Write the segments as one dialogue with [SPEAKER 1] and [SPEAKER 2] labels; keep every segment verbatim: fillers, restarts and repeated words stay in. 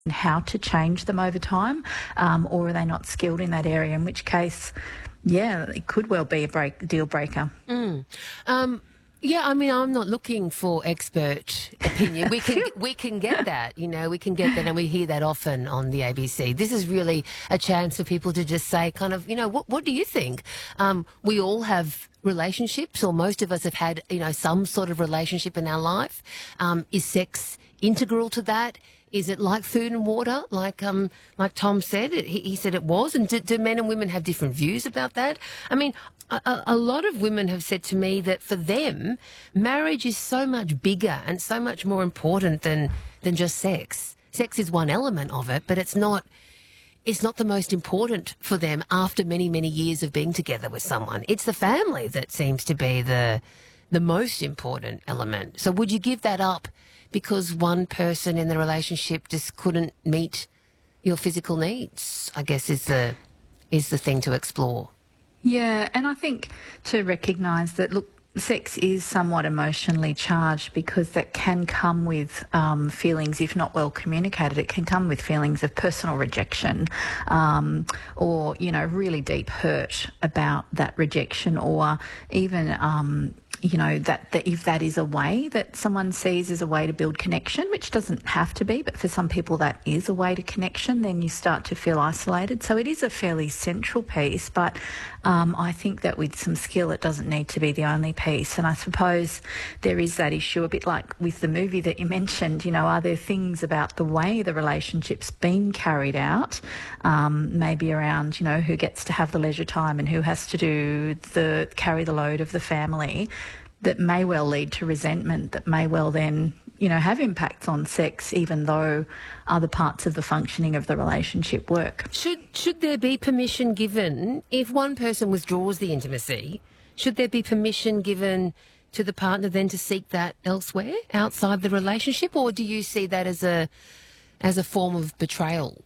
[SPEAKER 1] how to change them over time, um, or are they not skilled in that area, in which case, yeah, it could well be a break, deal breaker.
[SPEAKER 2] Mm. Um, yeah, I mean, I'm not looking for expert opinion. We can we can get that, you know, we can get that, and we hear that often on the A B C. This is really a chance for people to just say, kind of, you know, what what do you think? Um, we all have relationships, or most of us have had, you know, some sort of relationship in our life. Um, is sex integral to that? Is it like food and water, like um, like Tom said? He, he said it was. And do, do men and women have different views about that? I mean, a, a lot of women have said to me that for them, marriage is so much bigger and so much more important than than just sex. Sex is one element of it, but it's not it's not the most important for them after many, many years of being together with someone. It's the family that seems to be the the most important element. So would you give that up because one person in the relationship just couldn't meet your physical needs, I guess, is the is the thing to explore?
[SPEAKER 1] Yeah, and I think to recognise that, look, sex is somewhat emotionally charged, because that can come with um, feelings, if not well communicated. It can come with feelings of personal rejection, um, or, you know, really deep hurt about that rejection, or even um, you know, that, that if that is a way that someone sees as a way to build connection, which doesn't have to be, but for some people that is a way to connection, then you start to feel isolated. So it is a fairly central piece, but um, I think that with some skill it doesn't need to be the only piece. And I suppose there is that issue, a bit like with the movie that you mentioned, you know, are there things about the way the relationship's been carried out, um, maybe around, you know, who gets to have the leisure time and who has to do the carry the load of the family, that may well lead to resentment, that may well then, you know, have impacts on sex, even though other parts of the functioning of the relationship work.
[SPEAKER 2] Should should there be permission given if one person withdraws the intimacy? Should there be permission given to the partner then to seek that elsewhere, outside the relationship, or do you see that as a as a form of betrayal?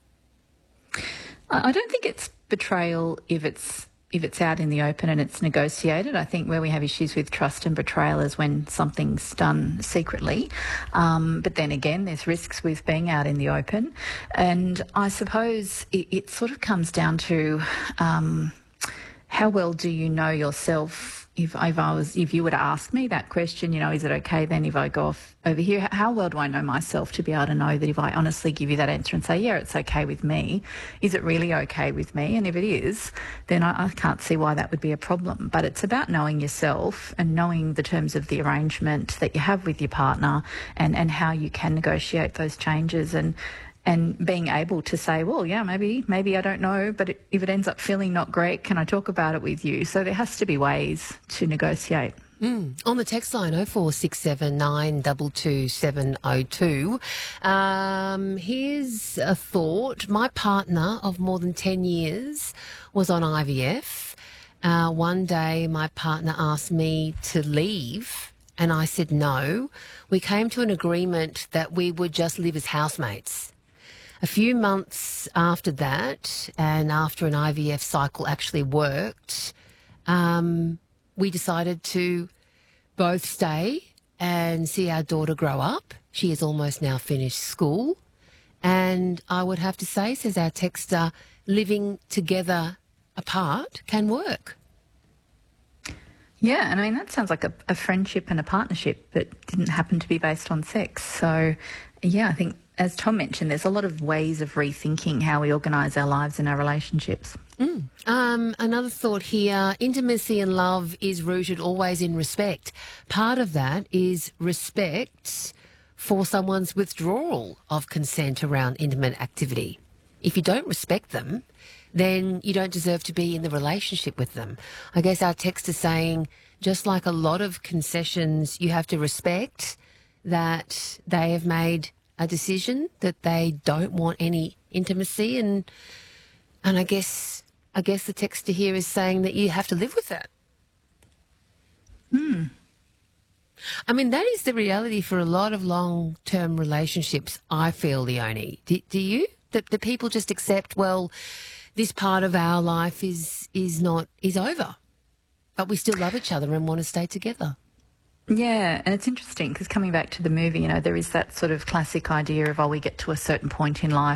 [SPEAKER 1] I don't think it's betrayal if it's if it's out in the open and it's negotiated. I think where we have issues with trust and betrayal is when something's done secretly. Um, but then again, there's risks with being out in the open. And I suppose it, it sort of comes down to um, how well do you know yourself? If, if I was, if you were to ask me that question, you know, is it okay then if I go off over here? How well do I know myself to be able to know that if I honestly give you that answer and say, yeah, it's okay with me, is it really okay with me? And if it is, then I, I can't see why that would be a problem. But it's about knowing yourself and knowing the terms of the arrangement that you have with your partner, and, and how you can negotiate those changes, and and being able to say, well, yeah, maybe, maybe I don't know, but it, if it ends up feeling not great, can I talk about it with you? So there has to be ways to negotiate.
[SPEAKER 2] Mm. On the text line, oh four six seven nine two two seven oh two, um, here's a thought. My partner of more than ten years was on I V F. Uh, one day my partner asked me to leave and I said no. We came to an agreement that we would just live as housemates. A few months after that, and after an I V F cycle actually worked, um, we decided to both stay and see our daughter grow up. She has almost now finished school. And I would have to say, says our texter, living together apart can work.
[SPEAKER 1] Yeah, and I mean, that sounds like a, a friendship and a partnership that didn't happen to be based on sex. So, yeah, I think, as Tom mentioned, there's a lot of ways of rethinking how we organise our lives and our relationships.
[SPEAKER 2] Mm. Um, another thought here, intimacy and love is rooted always in respect. Part of that is respect for someone's withdrawal of consent around intimate activity. If you don't respect them, then you don't deserve to be in the relationship with them. I guess our text is saying, just like a lot of concessions, you have to respect that they have made a decision that they don't want any intimacy, and and I guess I guess the texter here is saying that you have to live with that.
[SPEAKER 1] Hmm.
[SPEAKER 2] I mean, that is the reality for a lot of long-term relationships, I feel, Leonie. Do, do you? That the people just accept, well, this part of our life is is not is over, but we still love each other and want to stay together.
[SPEAKER 1] Yeah, and it's interesting because coming back to the movie, you know, there is that sort of classic idea of, oh, we get to a certain point in life